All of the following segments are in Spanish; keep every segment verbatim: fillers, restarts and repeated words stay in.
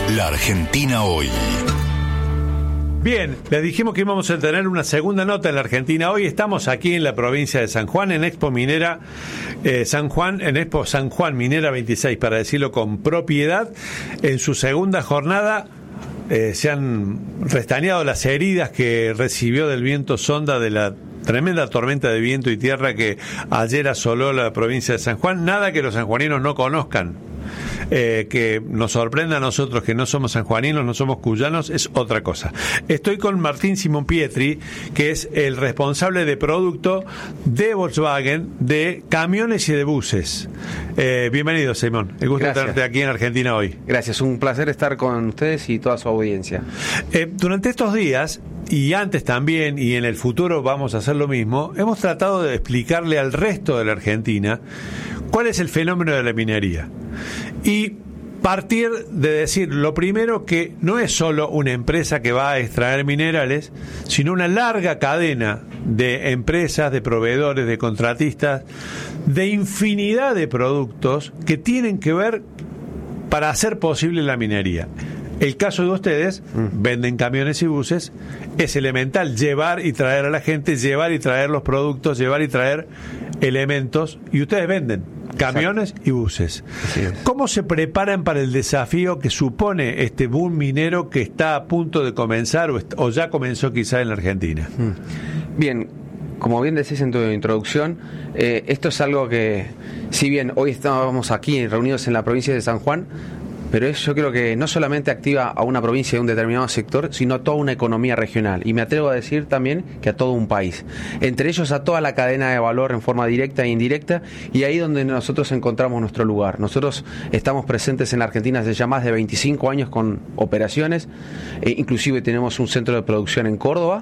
La Argentina hoy. Bien, les dijimos que íbamos a tener una segunda nota en la Argentina hoy. Estamos aquí en la provincia de San Juan, en Expo Minera eh, San Juan, en Expo San Juan Minera veintiséis, para decirlo con propiedad. En su segunda jornada eh, se han restañado las heridas que recibió del viento sonda de la tremenda tormenta de viento y tierra que ayer asoló la provincia de San Juan. Nada que los sanjuaninos no conozcan. Eh, que nos sorprenda a nosotros que no somos sanjuaninos, no somos cuyanos, es otra cosa. Estoy con Martín Simonpietri, que es el responsable de producto de Volkswagen de camiones y de buses. Eh, bienvenido, Simón. El gusto de tenerte aquí en Argentina hoy. Gracias, un placer estar con ustedes y toda su audiencia. Eh, durante estos días, y antes también, y en el futuro vamos a hacer lo mismo, hemos tratado de explicarle al resto de la Argentina cuál es el fenómeno de la minería. Y partir de decir, lo primero, que no es solo una empresa que va a extraer minerales, sino una larga cadena de empresas, de proveedores, de contratistas, de infinidad de productos que tienen que ver para hacer posible la minería. El caso de ustedes, mm. venden camiones y buses, es elemental llevar y traer a la gente, llevar y traer los productos, llevar y traer elementos, y ustedes venden camiones Exacto. y buses. ¿Cómo se preparan para el desafío que supone este boom minero que está a punto de comenzar o, o ya comenzó quizá en la Argentina? Bien, como bien decís en tu introducción, eh, esto es algo que, si bien hoy estábamos aquí reunidos en la provincia de San Juan, pero es, yo creo que no solamente activa a una provincia de un determinado sector, sino a toda una economía regional. Y me atrevo a decir también que a todo un país. Entre ellos a toda la cadena de valor en forma directa e indirecta, y ahí donde nosotros encontramos nuestro lugar. Nosotros estamos presentes en la Argentina desde ya más de veinticinco años con operaciones, eh, inclusive tenemos un centro de producción en Córdoba,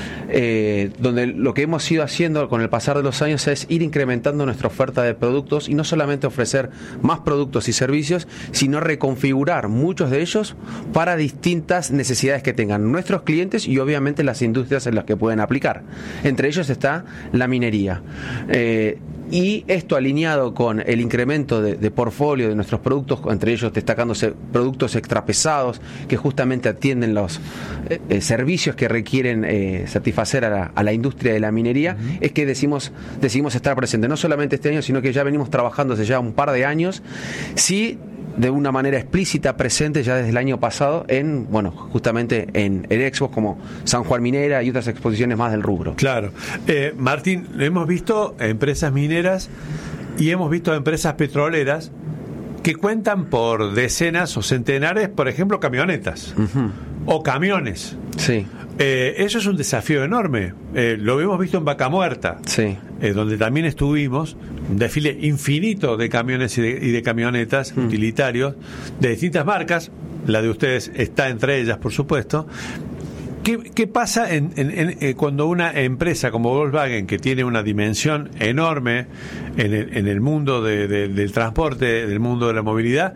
eh, donde lo que hemos ido haciendo con el pasar de los años es ir incrementando nuestra oferta de productos, y no solamente ofrecer más productos y servicios, sino reconfigurar configurar muchos de ellos para distintas necesidades que tengan nuestros clientes y obviamente las industrias en las que pueden aplicar. Entre ellos está la minería. Eh, Y esto alineado con el incremento de, de portfolio de nuestros productos, entre ellos destacándose productos extrapesados que justamente atienden los eh, eh, servicios que requieren eh, satisfacer a la, a la industria de la minería, uh-huh. es que decimos, decidimos estar presentes, no solamente este año, sino que ya venimos trabajando desde ya un par de años, sí, de una manera explícita presente ya desde el año pasado en, bueno, justamente en, en expos como San Juan Minera y otras exposiciones más del rubro. Claro. Eh, Martín, hemos visto empresas mineras y hemos visto empresas petroleras que cuentan por decenas o centenares, por ejemplo, camionetas uh-huh. o camiones. Sí. Eh, eso es un desafío enorme. Eh, lo hemos visto en Vaca Muerta, sí. eh, donde también estuvimos, un desfile infinito de camiones y de, y de camionetas mm. utilitarios de distintas marcas. La de ustedes está entre ellas, por supuesto. ¿Qué, qué pasa en, en, en, eh, cuando una empresa como Volkswagen, que tiene una dimensión enorme en el, en el mundo de, de, del transporte, del mundo de la movilidad,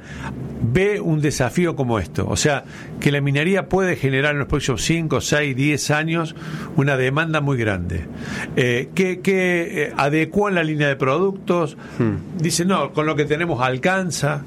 ve un desafío como esto? O sea, que la minería puede generar en los próximos cinco, seis, diez años una demanda muy grande. Eh, ¿Qué, qué eh, adecuan la línea de productos? Hmm. Dice, no, con lo que tenemos alcanza.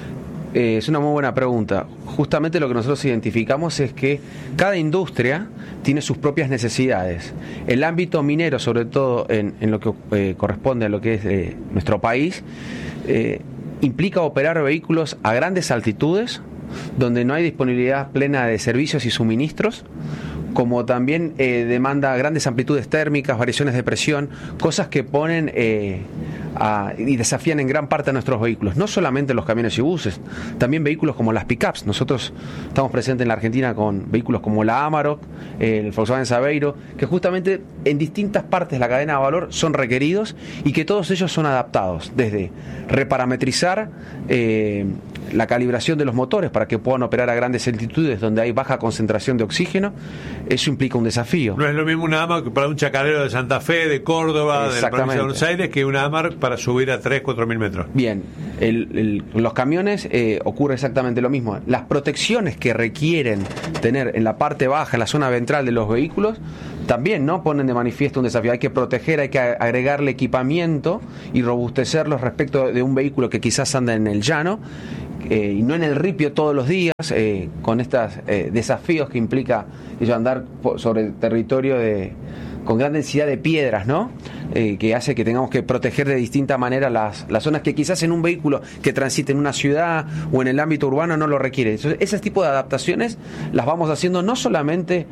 Eh, es una muy buena pregunta. Justamente lo que nosotros identificamos es que cada industria tiene sus propias necesidades. El ámbito minero, sobre todo en, en lo que eh, corresponde a lo que es eh, nuestro país, eh, implica operar vehículos a grandes altitudes, donde no hay disponibilidad plena de servicios y suministros, como también eh, demanda grandes amplitudes térmicas, variaciones de presión, cosas que ponen eh, a, y desafían en gran parte a nuestros vehículos, no solamente los camiones y buses, también vehículos como las pick-ups. Nosotros estamos presentes en la Argentina con vehículos como la Amarok, el Volkswagen Saveiro, que justamente en distintas partes de la cadena de valor son requeridos y que todos ellos son adaptados, desde reparametrizar eh, la calibración de los motores para que puedan operar a grandes altitudes donde hay baja concentración de oxígeno. Eso implica un desafío. No es lo mismo una Amarok para un chacarero de Santa Fe, de Córdoba, de la provincia de Buenos Aires, que una Amarok para subir a tres, cuatro mil metros. Bien, el, el, los camiones eh, ocurre exactamente lo mismo. Las protecciones que requieren tener en la parte baja, en la zona ventral de los vehículos, también no ponen de manifiesto un desafío. Hay que proteger, hay que agregarle equipamiento y robustecerlos respecto de un vehículo que quizás anda en el llano, eh, y no en el ripio todos los días, eh, con estos eh, desafíos que implica ello andar por, sobre el territorio de, con gran densidad de piedras, ¿no? Eh, que hace que tengamos que proteger de distinta manera las, las zonas que quizás en un vehículo que transite en una ciudad o en el ámbito urbano no lo requiere. Entonces, ese tipo de adaptaciones las vamos haciendo no solamente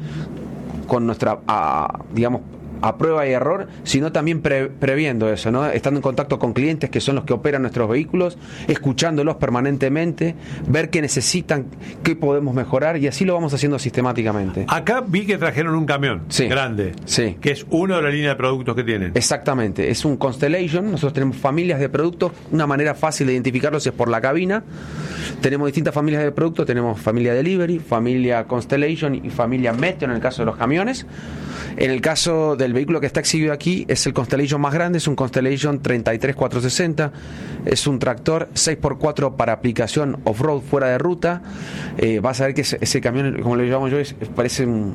con nuestra, a, digamos, a prueba y error, sino también pre, previendo eso, ¿no? Estando en contacto con clientes que son los que operan nuestros vehículos, escuchándolos permanentemente, ver qué necesitan, qué podemos mejorar, y así lo vamos haciendo sistemáticamente. Acá vi que trajeron un camión sí, grande, sí, que es uno de la línea de productos que tienen. Exactamente, es un Constellation. Nosotros tenemos familias de productos. Una manera fácil de identificarlos es por la cabina. Tenemos distintas familias de productos. Tenemos familia Delivery, familia Constellation y familia Meteo en el caso de los camiones. En el caso del vehículo que está exhibido aquí, es el Constellation más grande, es un Constellation treinta y tres cuatrocientos sesenta, es un tractor seis por cuatro para aplicación off-road fuera de ruta. Eh, vas a ver que ese, ese camión, como lo llamo yo, es, parece un,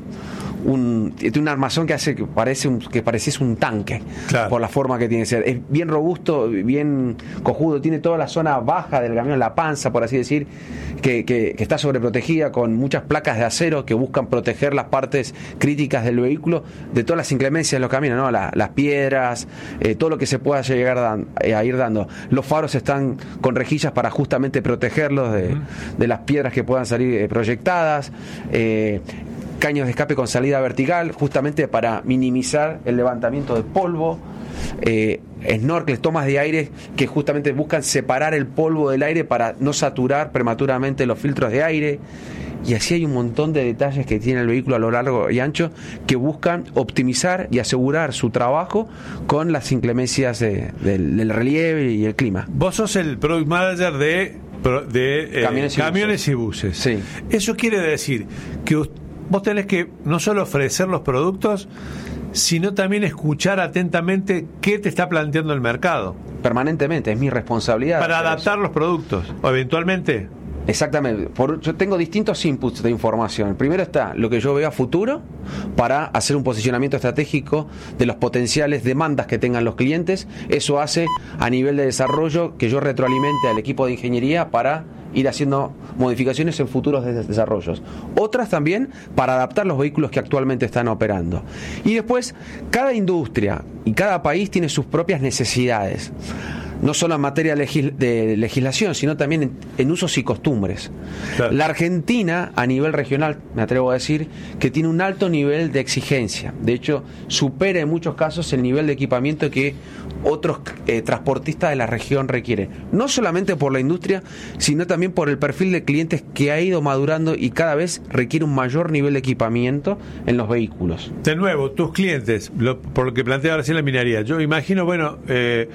un tiene un armazón que hace que parece un, que pareciese un tanque, claro, por la forma que tiene que ser. Es bien robusto, bien cojudo, tiene toda la zona baja del camión, la panza, por así decir, que, que, que está sobreprotegida con muchas placas de acero que buscan proteger las partes críticas del vehículo de todas las inclemencias de los caminos, ¿no? La, las piedras, eh, todo lo que se pueda llegar dan, eh, a ir dando. Los faros están con rejillas para justamente protegerlos de, uh-huh. de las piedras que puedan salir eh, proyectadas. Eh, caños de escape con salida vertical, justamente para minimizar el levantamiento de polvo. Eh, snorkels, tomas de aire que justamente buscan separar el polvo del aire para no saturar prematuramente los filtros de aire. Y así hay un montón de detalles que tiene el vehículo a lo largo y ancho que buscan optimizar y asegurar su trabajo con las inclemencias de, del, del relieve y el clima. Vos sos el Product Manager de, de eh, camiones, y, camiones buses. y buses. Sí. Eso quiere decir que vos tenés que no solo ofrecer los productos, sino también escuchar atentamente qué te está planteando el mercado. Permanentemente, es mi responsabilidad. Para adaptar eso. Los productos, o eventualmente... Exactamente. Por, yo tengo distintos inputs de información. Primero está lo que yo veo a futuro para hacer un posicionamiento estratégico de los potenciales demandas que tengan los clientes. Eso hace a nivel de desarrollo que yo retroalimente al equipo de ingeniería para ir haciendo modificaciones en futuros desarrollos. Otras también para adaptar los vehículos que actualmente están operando. Y después, cada industria y cada país tiene sus propias necesidades. No solo en materia de legislación, sino también en, en usos y costumbres. Claro. La Argentina, a nivel regional, me atrevo a decir, que tiene un alto nivel de exigencia. De hecho, supera en muchos casos el nivel de equipamiento que otros eh, transportistas de la región requieren. No solamente por la industria, sino también por el perfil de clientes que ha ido madurando y cada vez requiere un mayor nivel de equipamiento en los vehículos. De nuevo, tus clientes, lo, por lo que planteaba recién la minería, yo imagino, bueno... Eh,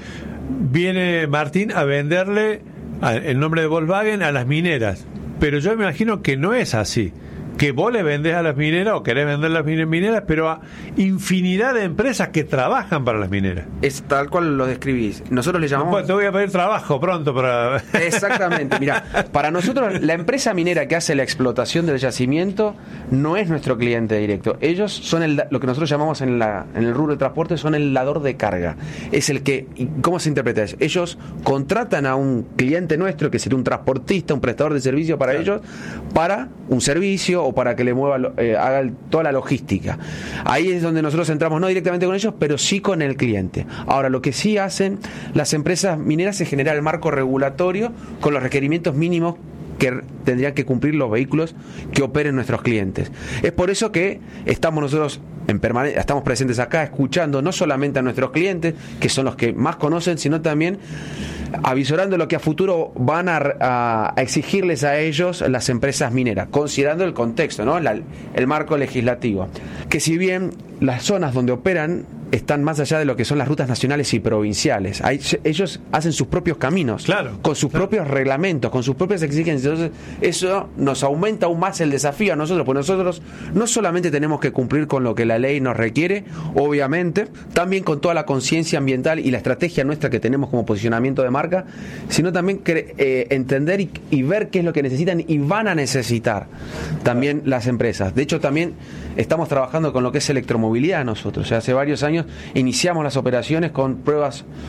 viene Martín a venderle a, el nombre de Volkswagen a las mineras, pero yo me imagino que no es así, que vos le vendés a las mineras o querés vender a las mineras, pero a infinidad de empresas que trabajan para las mineras. Es tal cual lo describís. Nosotros le llamamos... Pues te voy a pedir trabajo pronto para... Exactamente. Mira, para nosotros la empresa minera que hace la explotación del yacimiento no es nuestro cliente directo. Ellos son el, lo que nosotros llamamos en, la, en el rubro de transporte, son el lador de carga. Es el que... ¿Cómo se interpreta eso? Ellos contratan a un cliente nuestro, que sería un transportista, un prestador de servicio para claro. ellos, para un servicio o para que le mueva, eh, haga el, toda la logística. Ahí es donde nosotros entramos, no directamente con ellos, pero sí con el cliente. Ahora, lo que sí hacen las empresas mineras es generar el marco regulatorio con los requerimientos mínimos que tendrían que cumplir los vehículos que operen nuestros clientes. Es por eso que estamos nosotros en permane- estamos presentes acá escuchando no solamente a nuestros clientes, que son los que más conocen, sino también avisorando lo que a futuro van a, a, a exigirles a ellos las empresas mineras, considerando el contexto, ¿no? La, el marco legislativo. Que si bien las zonas donde operan están más allá de lo que son las rutas nacionales y provinciales. Hay, ellos hacen sus propios caminos, claro, con sus claro. propios reglamentos, con sus propias exigencias. Entonces, eso nos aumenta aún más el desafío a nosotros, porque nosotros no solamente tenemos que cumplir con lo que la ley nos requiere, obviamente, también con toda la conciencia ambiental y la estrategia nuestra que tenemos como posicionamiento de marca, sino también cre- eh, entender y, y ver qué es lo que necesitan y van a necesitar también claro. las empresas. De hecho, también estamos trabajando con lo que es electromovilidad nosotros. O sea, hace varios años iniciamos las operaciones con pruebas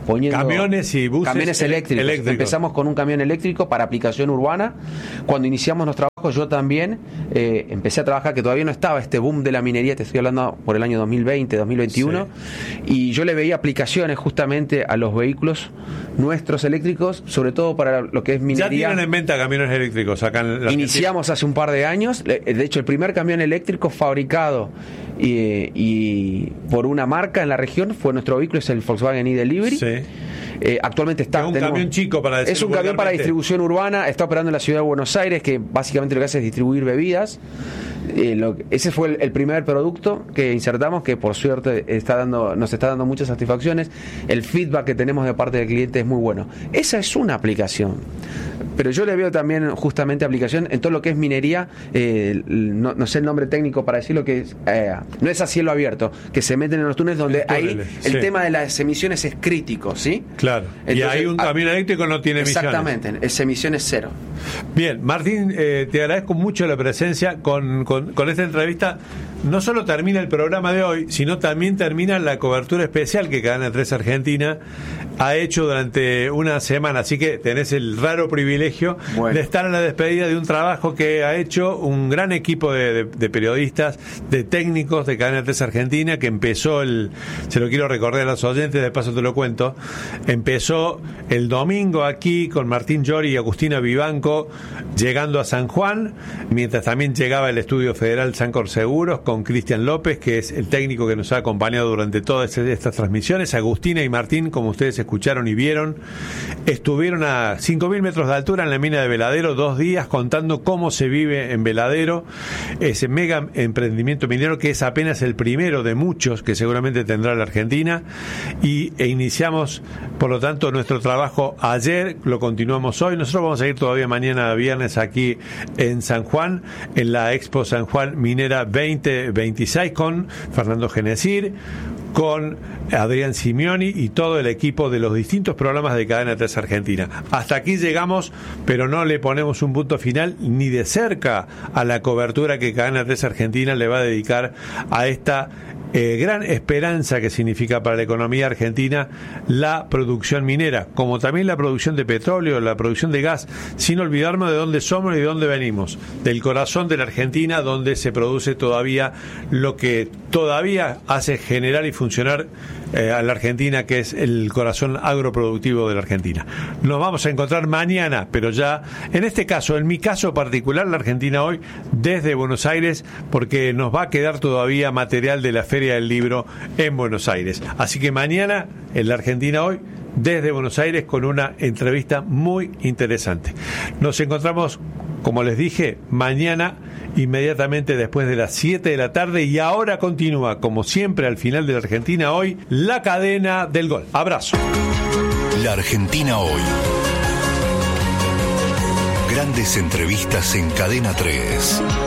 poniendo camiones y buses camiones eléctricos. eléctricos. Empezamos con un camión eléctrico para aplicación urbana. Cuando iniciamos nuestro trabajo, yo también eh, empecé a trabajar, que todavía no estaba este boom de la minería, te estoy hablando por el año dos mil veinte, dos mil veintiuno, sí. Y yo le veía aplicaciones justamente a los vehículos nuestros eléctricos, sobre todo para lo que es minería. Ya tienen en venta camiones eléctricos acá en la Iniciamos hace un par de años, de hecho el primer camión eléctrico fabricado y, y por una marca en la región fue nuestro vehículo, es el Volkswagen e-Delivery. Sí. Eh, actualmente está. Es un tenemos, camión chico para decirlo. Es un camión para distribución urbana, está operando en la ciudad de Buenos Aires, que básicamente lo que hace es distribuir bebidas. Eh, lo, ese fue el, el primer producto que insertamos, que por suerte está dando, nos está dando muchas satisfacciones. El feedback que tenemos de parte del cliente es muy bueno. Esa es una aplicación, pero yo le veo también justamente aplicación en todo lo que es minería. Eh, no, no sé el nombre técnico para decirlo, que es, eh, no es a cielo abierto, que se meten en los túneles donde ahí el sí. tema de las emisiones es crítico, ¿sí? Claro. Entonces, y ahí un camión eléctrico no tiene emisiones. Exactamente, es emisiones cero. Bien, Martín, eh, te agradezco mucho la presencia con, con, con esta entrevista. No solo termina el programa de hoy, sino también termina la cobertura especial que Cadena tres Argentina ha hecho durante una semana. Así que tenés el raro privilegio bueno. de estar en la despedida de un trabajo que ha hecho un gran equipo de, de, de periodistas, de técnicos de Cadena tres Argentina, que empezó el, se lo quiero recordar a los oyentes, de paso te lo cuento, empezó el domingo aquí con Martín Llori y Agustina Vivanco llegando a San Juan, mientras también llegaba el Estudio Federal Sancor Seguros con Cristian López, que es el técnico que nos ha acompañado durante todas estas transmisiones. Agustina y Martín, como ustedes escucharon y vieron, estuvieron a cinco mil metros de altura en la mina de Veladero dos días contando cómo se vive en Veladero, ese mega emprendimiento minero que es apenas el primero de muchos que seguramente tendrá la Argentina, y e iniciamos por lo tanto nuestro trabajo ayer, lo continuamos hoy. Nosotros vamos a ir todavía mañana viernes aquí en San Juan, en la Expo San Juan Minera veinte veintiséis, con Fernando Genesir, con Adrián Simeoni y todo el equipo de los distintos programas de Cadena tres Argentina. Hasta aquí llegamos, pero no le ponemos un punto final ni de cerca a la cobertura que Cadena tres Argentina le va a dedicar a esta Eh, gran esperanza que significa para la economía argentina la producción minera, como también la producción de petróleo, la producción de gas, sin olvidarnos de dónde somos y de dónde venimos, del corazón de la Argentina, donde se produce todavía lo que todavía hace generar y funcionar eh, a la Argentina, que es el corazón agroproductivo de la Argentina. Nos vamos a encontrar mañana, pero ya, en este caso, en mi caso particular, la Argentina hoy, desde Buenos Aires, porque nos va a quedar todavía material de la Feria del Libro en Buenos Aires. Así que mañana, en la Argentina hoy, desde Buenos Aires, con una entrevista muy interesante. Nos encontramos, como les dije, mañana, inmediatamente después de las siete de la tarde, y ahora continúa, como siempre, al final de la Argentina hoy, la cadena del gol. Abrazo. La Argentina hoy. Grandes entrevistas en Cadena tres.